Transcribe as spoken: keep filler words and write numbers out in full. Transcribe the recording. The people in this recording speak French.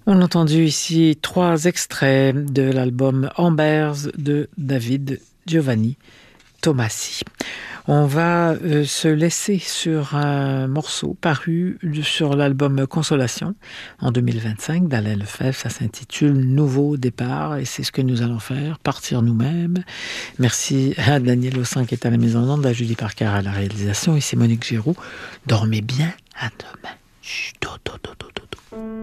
On a entendu ici trois extraits de l'album Ambers de David Giovanni Tomassi. On va euh, se laisser sur un morceau paru sur l'album Consolation en deux mille vingt-cinq d'Alain Lefebvre. Ça s'intitule Nouveau départ et c'est ce que nous allons faire, partir nous-mêmes. Merci à Daniel Ossan qui est à la mise en onde, à Julie Parker à la réalisation. Ici Monique Giroux. Dormez bien, à demain. Chut, do, do, do, do, do.